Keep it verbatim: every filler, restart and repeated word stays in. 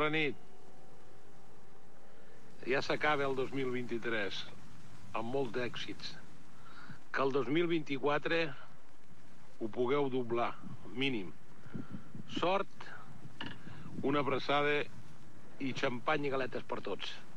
Bona nit. Ja s'acaba el dos mil vint-i-tres, amb molts d'èxits. Que el dos mil vint-i-quatre ho pugueu doblar, mínim. Sort, una abraçada i xampany i galetes per tots.